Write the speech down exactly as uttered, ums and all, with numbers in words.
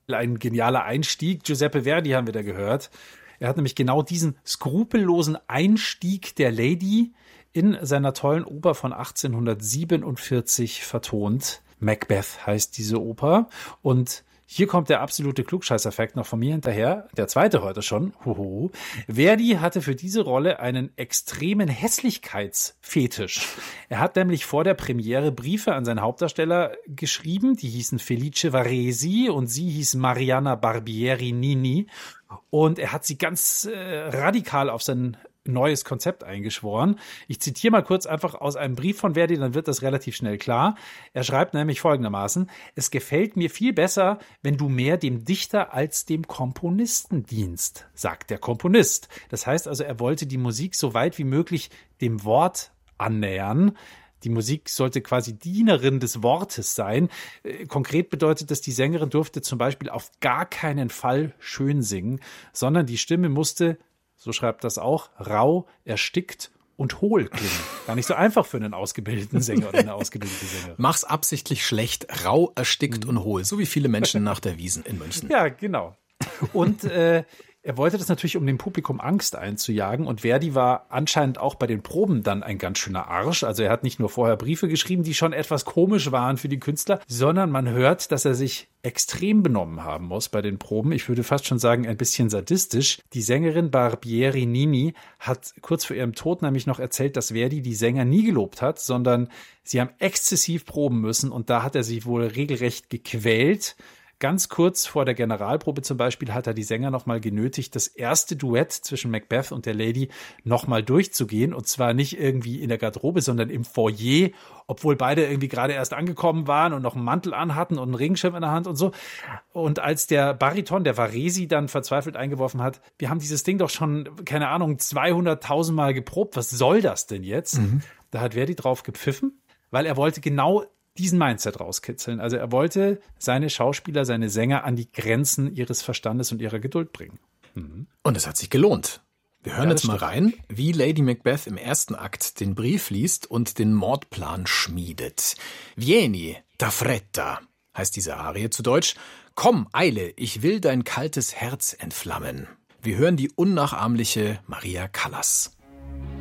Ein genialer Einstieg. Giuseppe Verdi haben wir da gehört. Er hat nämlich genau diesen skrupellosen Einstieg der Lady in seiner tollen Oper von achtzehnhundertsiebenundvierzig vertont. Macbeth heißt diese Oper. Und hier kommt der absolute Klugscheißer-Fact noch von mir hinterher. Der zweite heute schon. Hoho. Verdi hatte für diese Rolle einen extremen Hässlichkeitsfetisch. Er hat nämlich vor der Premiere Briefe an seinen Hauptdarsteller geschrieben. Die hießen Felice Varesi und sie hieß Mariana Barbieri Nini. Und er hat sie ganz äh, radikal auf sein neues Konzept eingeschworen. Ich zitiere mal kurz einfach aus einem Brief von Verdi, dann wird das relativ schnell klar. Er schreibt nämlich folgendermaßen: Es gefällt mir viel besser, wenn du mehr dem Dichter als dem Komponisten dienst, sagt der Komponist. Das heißt also, er wollte die Musik so weit wie möglich dem Wort annähern. Die Musik sollte quasi Dienerin des Wortes sein. Konkret bedeutet das, die Sängerin durfte zum Beispiel auf gar keinen Fall schön singen, sondern die Stimme musste, so schreibt das auch, rau, erstickt und hohl klingen. Gar nicht so einfach für einen ausgebildeten Sänger oder eine ausgebildete Sängerin. Mach's absichtlich schlecht, rau, erstickt mhm. und hohl, so wie viele Menschen nach der Wiesn in München. Ja, genau. Und äh, er wollte das natürlich, um dem Publikum Angst einzujagen. Und Verdi war anscheinend auch bei den Proben dann ein ganz schöner Arsch. Also er hat nicht nur vorher Briefe geschrieben, die schon etwas komisch waren für die Künstler, sondern man hört, dass er sich extrem benommen haben muss bei den Proben. Ich würde fast schon sagen, ein bisschen sadistisch. Die Sängerin Barbieri Nini hat kurz vor ihrem Tod nämlich noch erzählt, dass Verdi die Sänger nie gelobt hat, sondern sie haben exzessiv proben müssen. Und da hat er sich wohl regelrecht gequält. Ganz kurz vor der Generalprobe zum Beispiel hat er die Sänger nochmal genötigt, das erste Duett zwischen Macbeth und der Lady nochmal durchzugehen. Und zwar nicht irgendwie in der Garderobe, sondern im Foyer, obwohl beide irgendwie gerade erst angekommen waren und noch einen Mantel anhatten und einen Regenschirm in der Hand und so. Und als der Bariton, der Varesi, dann verzweifelt eingeworfen hat, wir haben dieses Ding doch schon, keine Ahnung, zweihunderttausend Mal geprobt, was soll das denn jetzt? Mhm. Da hat Verdi drauf gepfiffen, weil er wollte genau diesen Mindset rauskitzeln. Also er wollte seine Schauspieler, seine Sänger an die Grenzen ihres Verstandes und ihrer Geduld bringen. Mhm. Und es hat sich gelohnt. Wir hören ja, jetzt mal rein, wie Lady Macbeth im ersten Akt den Brief liest und den Mordplan schmiedet. Vieni, da fretta, heißt diese Arie zu Deutsch. Komm, eile, ich will dein kaltes Herz entflammen. Wir hören die unnachahmliche Maria Callas.